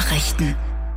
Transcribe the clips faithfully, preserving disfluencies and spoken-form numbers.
Nachrichten.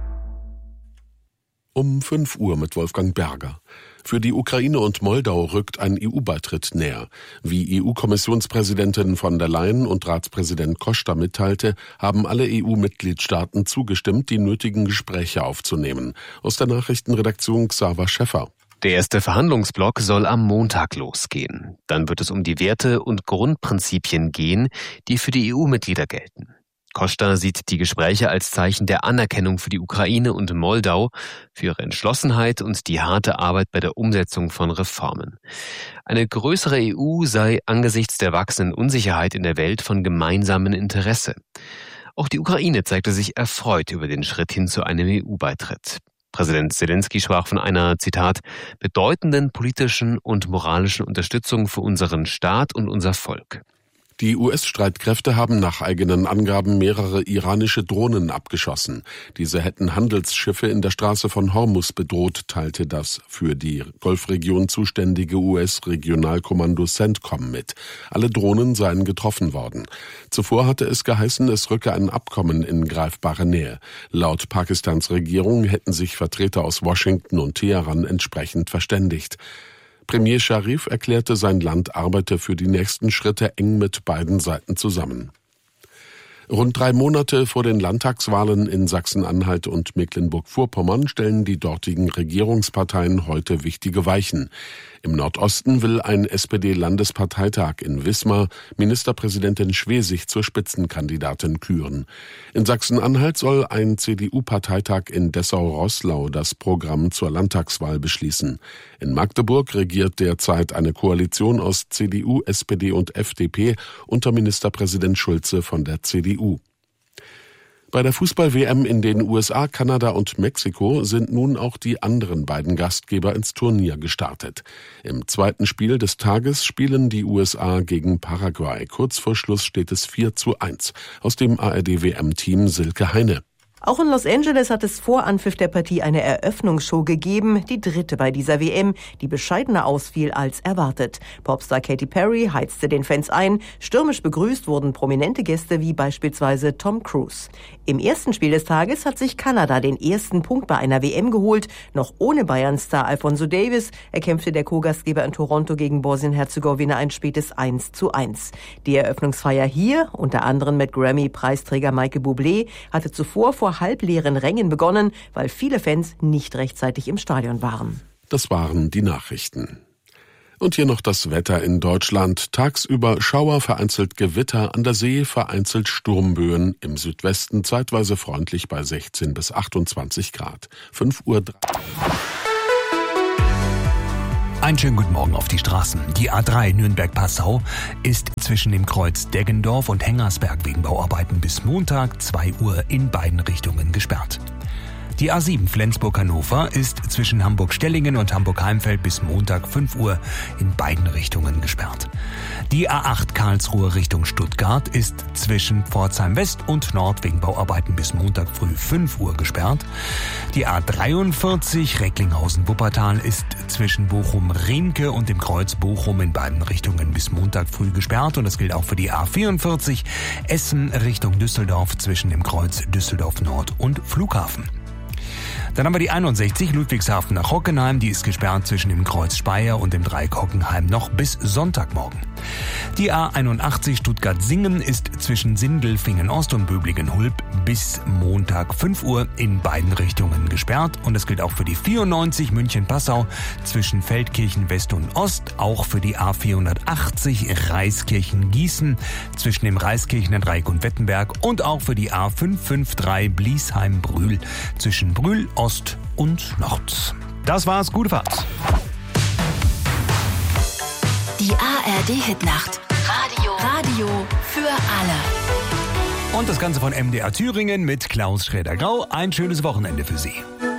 Um fünf Uhr mit Wolfgang Berger. Für die Ukraine und Moldau rückt ein E U-Beitritt näher. Wie E U-Kommissionspräsidentin von der Leyen und Ratspräsident Costa mitteilte, haben alle E U-Mitgliedstaaten zugestimmt, die nötigen Gespräche aufzunehmen. Aus der Nachrichtenredaktion Xaver Schäffer. Der erste Verhandlungsblock soll am Montag losgehen. Dann wird es um die Werte und Grundprinzipien gehen, die für die E U-Mitglieder gelten. Costa sieht die Gespräche als Zeichen der Anerkennung für die Ukraine und Moldau, für ihre Entschlossenheit und die harte Arbeit bei der Umsetzung von Reformen. Eine größere E U sei angesichts der wachsenden Unsicherheit in der Welt von gemeinsamem Interesse. Auch die Ukraine zeigte sich erfreut über den Schritt hin zu einem E U-Beitritt. Präsident Zelensky sprach von einer, Zitat, bedeutenden politischen und moralischen Unterstützung für unseren Staat und unser Volk. Die U S-Streitkräfte haben nach eigenen Angaben mehrere iranische Drohnen abgeschossen. Diese hätten Handelsschiffe in der Straße von Hormuz bedroht, teilte das für die Golfregion zuständige U S-Regionalkommando CENTCOM mit. Alle Drohnen seien getroffen worden. Zuvor hatte es geheißen, es rücke ein Abkommen in greifbare Nähe. Laut Pakistans Regierung hätten sich Vertreter aus Washington und Teheran entsprechend verständigt. Premier Scharif erklärte, sein Land arbeite für die nächsten Schritte eng mit beiden Seiten zusammen. Rund drei Monate vor den Landtagswahlen in Sachsen-Anhalt und Mecklenburg-Vorpommern stellen die dortigen Regierungsparteien heute wichtige Weichen. Im Nordosten will ein S P D-Landesparteitag in Wismar Ministerpräsidentin Schwesig zur Spitzenkandidatin küren. In Sachsen-Anhalt soll ein C D U-Parteitag in Dessau-Roßlau das Programm zur Landtagswahl beschließen. In Magdeburg regiert derzeit eine Koalition aus C D U, S P D und F D P unter Ministerpräsident Schulze von der C D U. Bei der Fußball-W M in den U S A, Kanada und Mexiko sind nun auch die anderen beiden Gastgeber ins Turnier gestartet. Im zweiten Spiel des Tages spielen die U S A gegen Paraguay. Kurz vor Schluss steht es vier zu eins. Aus dem A R D-W M-Team Silke Heine. Auch in Los Angeles hat es vor Anpfiff der Partie eine Eröffnungsshow gegeben, die dritte bei dieser W M, die bescheidener ausfiel als erwartet. Popstar Katy Perry heizte den Fans ein, stürmisch begrüßt wurden prominente Gäste wie beispielsweise Tom Cruise. Im ersten Spiel des Tages hat sich Kanada den ersten Punkt bei einer W M geholt, noch ohne Bayern-Star Alphonso Davies erkämpfte der Co-Gastgeber in Toronto gegen Bosnien-Herzegowina ein spätes eins zu eins. Die Eröffnungsfeier hier, unter anderem mit Grammy-Preisträger Michael Bublé, hatte zuvor vor halbleeren Rängen begonnen, weil viele Fans nicht rechtzeitig im Stadion waren. Das waren die Nachrichten. Und hier noch das Wetter in Deutschland. Tagsüber Schauer, vereinzelt Gewitter, an der See vereinzelt Sturmböen, im Südwesten zeitweise freundlich bei sechzehn bis achtundzwanzig Grad. fünf Uhr. Einen schönen guten Morgen auf die Straßen. Die A drei Nürnberg-Passau ist zwischen dem Kreuz Deggendorf und Hengersberg wegen Bauarbeiten bis Montag zwei Uhr in beiden Richtungen gesperrt. Die A sieben Flensburg-Hannover ist zwischen Hamburg-Stellingen und Hamburg-Heimfeld bis Montag fünf Uhr in beiden Richtungen gesperrt. Die A acht Karlsruhe Richtung Stuttgart ist zwischen Pforzheim West und Nord wegen Bauarbeiten bis Montag früh fünf Uhr gesperrt. Die A dreiundvierzig Recklinghausen-Wuppertal ist zwischen Bochum-Riemke und dem Kreuz Bochum in beiden Richtungen bis Montag früh gesperrt. Und das gilt auch für die A vierundvierzig Essen Richtung Düsseldorf zwischen dem Kreuz Düsseldorf Nord und Flughafen. Dann haben wir die einundsechzig Ludwigshafen nach Hockenheim, die ist gesperrt zwischen dem Kreuz Speyer und dem Dreieck Hockenheim noch bis Sonntagmorgen. Die A einundachtzig Stuttgart-Singen ist zwischen Sindelfingen-Ost und Böblingen-Hulb bis Montag fünf Uhr in beiden Richtungen gesperrt. Und das gilt auch für die vierundneunzig München-Passau zwischen Feldkirchen West und Ost, auch für die A vierhundertachtzig Reiskirchen-Gießen zwischen dem Reiskirchener Dreieck und Wettenberg und auch für die A fünfhundertdreiundfünfzig Bliesheim-Brühl zwischen Brühl, Ost und Nord. Das war's, gute Fahrt. Die A R D-Hitnacht. Radio. Radio für alle. Und das Ganze von M D R Thüringen mit Klaus Schräder-Grau. Ein schönes Wochenende für Sie.